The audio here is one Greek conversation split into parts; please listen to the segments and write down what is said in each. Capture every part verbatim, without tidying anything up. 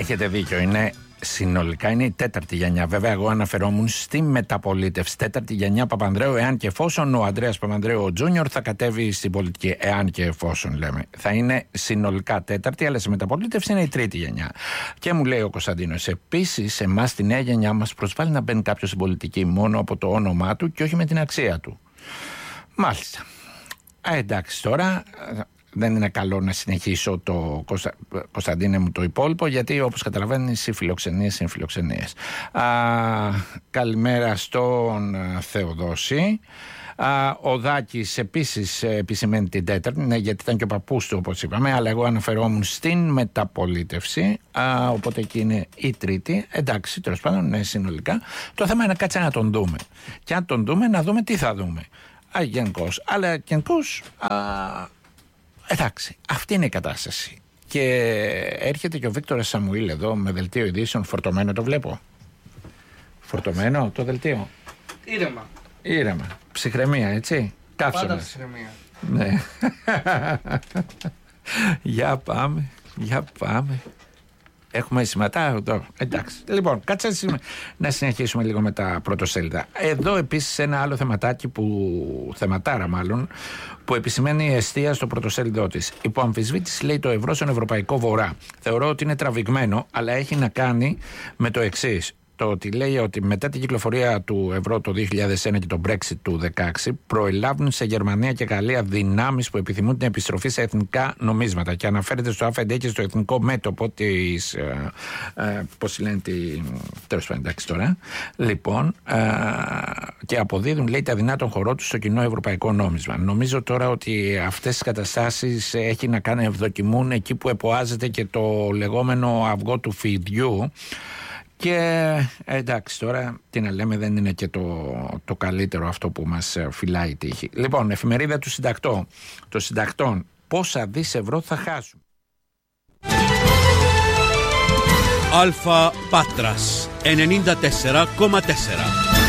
Έχετε δίκιο, είναι συνολικά είναι η τέταρτη γενιά. Βέβαια, εγώ αναφερόμουν στη μεταπολίτευση. Τέταρτη γενιά Παπανδρέου, εάν και εφόσον ο Ανδρέας Παπανδρέου, ο Τζούνιορ, θα κατέβει στην πολιτική. Εάν και εφόσον, λέμε. Θα είναι συνολικά τέταρτη, αλλά σε μεταπολίτευση είναι η τρίτη γενιά. Και μου λέει ο Κωνσταντίνος, επίσης, εμάς τη νέα γενιά μας προσβάλλει να μπαίνει κάποιος στην πολιτική μόνο από το όνομά του και όχι με την αξία του. Μάλιστα. Ε, εντάξει, τώρα. Δεν είναι καλό να συνεχίσω το Κωνστα... Κωνσταντίνε μου το υπόλοιπο, γιατί όπως καταλαβαίνεις οι φιλοξενίες είναι φιλοξενίες. Α, καλημέρα στον Θεοδόση. Α, ο Δάκης επίσης επισημαίνει την τέταρτη, ναι, γιατί ήταν και ο παππούς του όπως είπαμε, αλλά εγώ αναφερόμουν στην μεταπολίτευση, α, οπότε εκεί είναι η τρίτη. Εντάξει, τέλος πάντων, ναι, συνολικά. Το θέμα είναι να κάτσε να τον δούμε. Και αν τον δούμε, να δούμε τι θα δούμε. Α, γενικώς. Αλλά γενικώς... Α, εντάξει, αυτή είναι η κατάσταση. Και έρχεται και ο Βίκτορας Σαμουήλ εδώ με δελτίο ειδήσεων φορτωμένο, το βλέπω. Φορτωμένο το δελτίο. Ήρεμα. Ήρεμα. Ψυχραιμία, έτσι. Κάψαμε. Πάντα ψυχραιμία. Ναι. Για πάμε, για πάμε. Έχουμε σηματά εδώ. Εντάξει. Λοιπόν, κάτσε να συνεχίσουμε λίγο με τα πρωτοσέλιδα. Εδώ επίσης ένα άλλο θεματάκι που. Θεματάρα μάλλον. Που επισημαίνει η Εστία στο πρωτοσέλιδό της. Υπό αμφισβήτηση λέει το ευρώ στον Ευρωπαϊκό Βορρά. Θεωρώ ότι είναι τραβηγμένο, αλλά έχει να κάνει με το εξής. Το ότι λέει ότι μετά την κυκλοφορία του ευρώ το δύο χιλιάδες ένα και το Brexit του δεκαέξι προελάβουν σε Γερμανία και Γαλλία δυνάμεις που επιθυμούν την επιστροφή σε εθνικά νομίσματα και αναφέρεται στο ΑΦΕΝΤΕ και στο εθνικό μέτωπο της ε, ε, πώς λένε τη, τέλος πάντων, εντάξει τώρα λοιπόν ε, και αποδίδουν λέει τα δεινά των χωρών τους στο κοινό ευρωπαϊκό νόμισμα. Νομίζω τώρα ότι αυτές τις καταστάσεις έχει να κάνει ευδοκιμούν εκεί που εποάζεται και το λεγόμενο αυγό του φιδιού. Και εντάξει τώρα τι να λέμε, δεν είναι και το, το καλύτερο αυτό που μας φυλάει η τύχη. Λοιπόν, εφημερίδα του συντακτών, των συντακτών, πόσα δις ευρώ θα χάσουν. Αλφα Πάτρας ενενήντα τέσσερα κόμμα τέσσερα.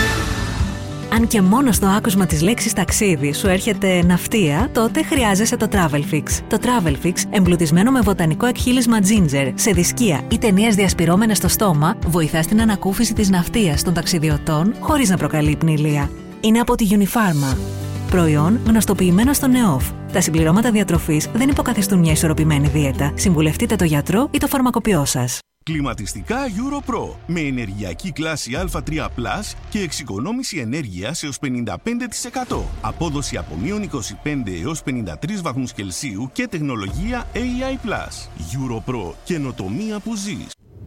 Αν και μόνο στο άκουσμα της λέξης ταξίδι σου έρχεται ναυτία, τότε χρειάζεσαι το TravelFix. Το TravelFix, εμπλουτισμένο με βοτανικό εκχύλισμα ginger, σε δισκία ή ταινίες διασπυρώμενες στο στόμα, βοηθά στην ανακούφιση της ναυτίας των ταξιδιωτών χωρίς να προκαλεί πνηλεία. Είναι από τη Unifarma. Προϊόν γνωστοποιημένο στο ΝΕΟΦ. Τα συμπληρώματα διατροφής δεν υποκαθιστούν μια ισορροπημένη δίαιτα. Συμβουλευτείτε το γιατρό ή το φαρμακοποιό σας. Κλιματιστικά EuroPro με ενεργειακή κλάση Α τρία πλας και εξοικονόμηση ενέργειας έως πενήντα πέντε τοις εκατό. Απόδοση από μείον είκοσι πέντε έως πενήντα τρεις βαθμούς Κελσίου και τεχνολογία έι άι Plus. EuroPro, καινοτομία που ζεις.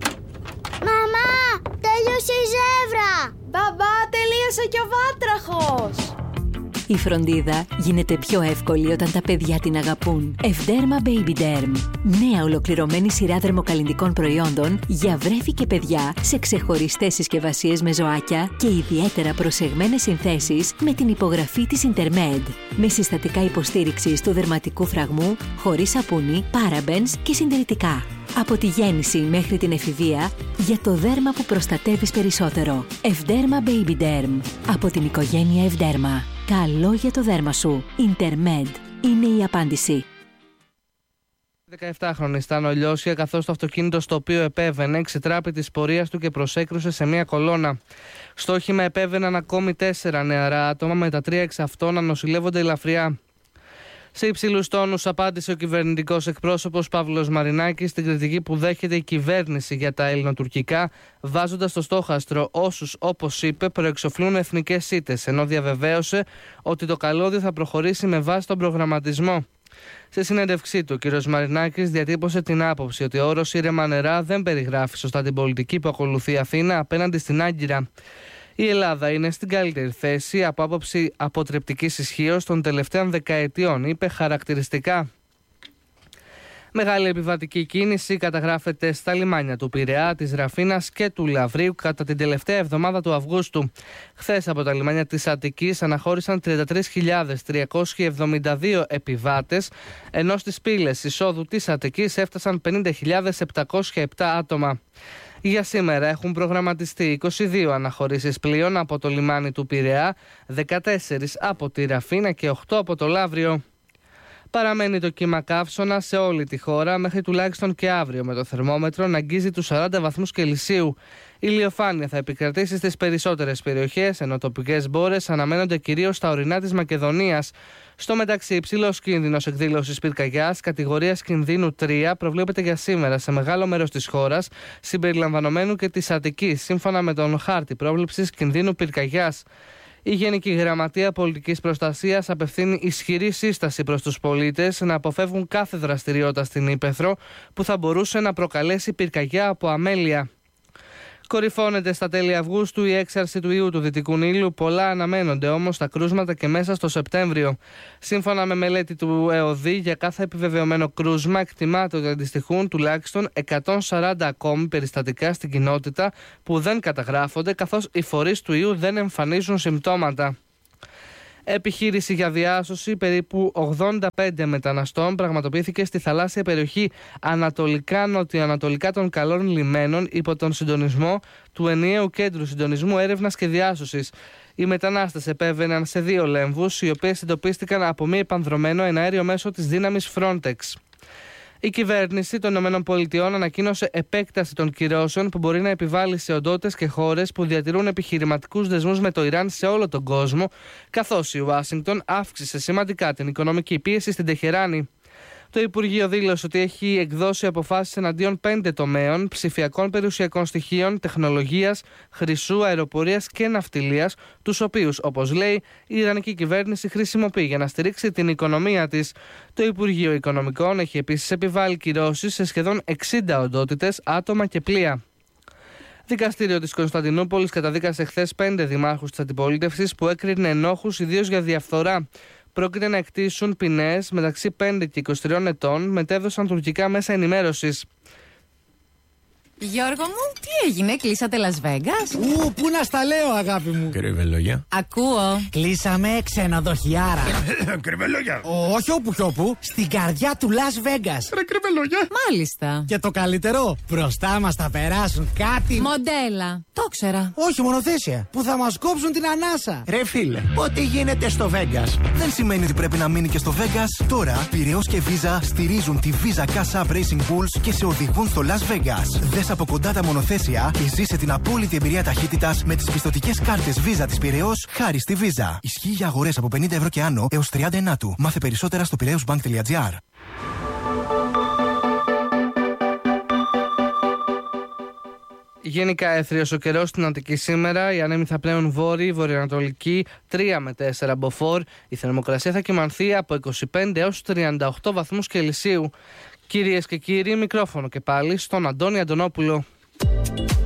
Μαμά, τέλειωσε η ζεύρα! Μπαμπά, τελείωσε και ο βάτραχος! Η φροντίδα γίνεται πιο εύκολη όταν τα παιδιά την αγαπούν. Ευδέρμα Baby Derm. Νέα ολοκληρωμένη σειρά δερμοκαλλυντικών προϊόντων για βρέφη και παιδιά σε ξεχωριστές συσκευασίες με ζωάκια και ιδιαίτερα προσεγμένες συνθέσεις με την υπογραφή της Intermed. Με συστατικά υποστήριξης του δερματικού φραγμού, χωρίς σαπούνι, parabens και συντηρητικά. Από τη γέννηση μέχρι την εφηβεία, για το δέρμα που προστατεύεις περισσότερο. Ευδέρμα Baby Derm. Από την οικογένεια Ευδέρμα. Καλό για το δέρμα σου. Intermed είναι η απάντηση. δεκαεπτάχρονη Στάνο Λιώσια, καθώς το αυτοκίνητο στο οποίο επέβαινε ξετράπη της πορείας του και προσέκρουσε σε μια κολόνα. Στο όχημα επέβαιναν ακόμη τέσσερα νεαρά άτομα, με τα τρία εξ αυτών να νοσηλεύονται ελαφριά. Σε υψηλούς τόνους απάντησε ο κυβερνητικός εκπρόσωπος Παύλος Μαρινάκης στην κριτική που δέχεται η κυβέρνηση για τα ελληνοτουρκικά, βάζοντας στο στόχαστρο όσους, όπως είπε, προεξοφλούν εθνικές ήττες, ενώ διαβεβαίωσε ότι το καλώδιο θα προχωρήσει με βάση τον προγραμματισμό. Σε συνέντευξή του, ο κ. Μαρινάκης διατύπωσε την άποψη ότι ο όρος ήρεμα νερά δεν περιγράφει σωστά την πολιτική που ακολουθεί η Αθήνα απέναντι στην Άγκυρα. Η Ελλάδα είναι στην καλύτερη θέση από άποψη αποτρεπτικής ισχύως των τελευταίων δεκαετιών, είπε χαρακτηριστικά. Μεγάλη επιβατική κίνηση καταγράφεται στα λιμάνια του Πειραιά, της Ραφίνας και του Λαυρίου κατά την τελευταία εβδομάδα του Αυγούστου. Χθες από τα λιμάνια της Αττικής αναχώρησαν τριάντα τρεις χιλιάδες τριακόσιοι εβδομήντα δύο επιβάτες, ενώ στις πύλες εισόδου της Αττικής έφτασαν πενήντα χιλιάδες επτακόσια επτά άτομα. Για σήμερα έχουν προγραμματιστεί είκοσι δύο αναχωρήσεις πλοίων από το λιμάνι του Πειραιά, δεκατέσσερα από τη Ραφίνα και οκτώ από το Λαύριο. Παραμένει το κύμα καύσωνα σε όλη τη χώρα μέχρι τουλάχιστον και αύριο, με το θερμόμετρο να αγγίζει τους σαράντα βαθμούς Κελσίου. Η ηλιοφάνεια θα επικρατήσει στις περισσότερες περιοχές, ενώ τοπικές μπόρες αναμένονται κυρίως στα ορεινά της Μακεδονίας. Στο μεταξύ, υψηλός κίνδυνος εκδήλωσης πυρκαγιάς κατηγορίας κινδύνου τρία προβλέπεται για σήμερα σε μεγάλο μέρος της χώρας, συμπεριλαμβανομένου και της Αττικής, σύμφωνα με τον χάρτη πρόβλεψης κινδύνου πυρκαγιάς. Η Γενική Γραμματεία Πολιτικής Προστασίας απευθύνει ισχυρή σύσταση προς τους πολίτες να αποφεύγουν κάθε δραστηριότητα στην ύπαιθρο που θα μπορούσε να προκαλέσει πυρκαγιά από αμέλεια. Κορυφώνεται στα τέλη Αυγούστου η έξαρση του ιού του Δυτικού Νείλου. Πολλά αναμένονται όμως τα κρούσματα και μέσα στο Σεπτέμβριο. Σύμφωνα με μελέτη του ΕΟΔΗ, για κάθε επιβεβαιωμένο κρούσμα εκτιμάται ότι αντιστοιχούν τουλάχιστον εκατόν σαράντα ακόμη περιστατικά στην κοινότητα που δεν καταγράφονται, καθώς οι φορείς του ιού δεν εμφανίζουν συμπτώματα. Επιχείρηση για διάσωση περίπου ογδόντα πέντε μεταναστών πραγματοποιήθηκε στη θαλάσσια περιοχή ανατολικά-νοτιοανατολικά των Καλών Λιμένων υπό τον συντονισμό του Ενιαίου Κέντρου Συντονισμού Έρευνας και Διάσωσης. Οι μετανάστες επέβαιναν σε δύο λέμβους, οι οποίες εντοπίστηκαν από μη επανδρωμένο εναέριο μέσο της δύναμης Frontex. Η κυβέρνηση των ΗΠΑ ανακοίνωσε επέκταση των κυρώσεων που μπορεί να επιβάλλει σε οντότητες και χώρες που διατηρούν επιχειρηματικούς δεσμούς με το Ιράν σε όλο τον κόσμο, καθώς η Ουάσιγκτον αύξησε σημαντικά την οικονομική πίεση στην Τεχεράνη. Το Υπουργείο δήλωσε ότι έχει εκδώσει αποφάσεις εναντίον πέντε τομέων: ψηφιακών περιουσιακών στοιχείων, τεχνολογίας, χρυσού, αεροπορίας και ναυτιλίας, τους οποίους, όπως λέει, η Ιρανική κυβέρνηση χρησιμοποιεί για να στηρίξει την οικονομία της. Το Υπουργείο Οικονομικών έχει επίσης επιβάλει κυρώσεις σε σχεδόν εξήντα οντότητες, άτομα και πλοία. Δικαστήριο της Κωνσταντινούπολης καταδίκασε χθες πέντε δημάρχους της αντιπολίτευσης που έκρινε ενόχους ιδίως για διαφθορά. Πρόκειται να εκτίσουν ποινές μεταξύ πέντε και είκοσι τρία ετών, μετέδωσαν τουρκικά μέσα ενημέρωσης. Γιώργο μου, τι έγινε, κλείσατε Las Vegas? Ου, πού να στα λέω, αγάπη μου. Κρυβελόγια. Ακούω. Κλείσαμε ξενοδοχιάρα. Κρυβελόγια. Όχι όπου κι όπου, στην καρδιά του Las Vegas. Ρε κρυβελόγια. Μάλιστα. Και το καλύτερο, μπροστά μας θα περάσουν κάτι. Μοντέλα. Το ξέρα. Όχι μονοθέσια, που θα μας κόψουν την ανάσα. Ρε φίλε, ό,τι γίνεται στο Vegas δεν σημαίνει ότι πρέπει να μείνει και στο Vegas. Τώρα, Πειραιώς και Visa στηρίζουν τη Visa Cash App Racing Bulls και σε οδηγούν στο Las Vegas. Δες από κοντά τα μονοθέσια και ζήσε την απόλυτη εμπειρία ταχύτητας με τις πιστωτικές κάρτες Visa της Πειραιώς χάρη στη Visa. Ισχύει για αγορές από πενήντα ευρώ και άνω έως τριάντα ενάτου. Μάθε περισσότερα στο πειραιώσμπανκ τελεία τζι άρ. Γενικά έθριος ο καιρός στην Αττική σήμερα. Οι άνεμοι θα πλέουν βόρειοι, βορειοανατολικοί, τρία με τέσσερα μποφόρ. Η θερμοκρασία θα κυμανθεί από είκοσι πέντε έως τριάντα οκτώ βαθμούς Κελσίου. Κυρίες και κύριοι, μικρόφωνο και πάλι στον Αντώνη Αντωνόπουλο.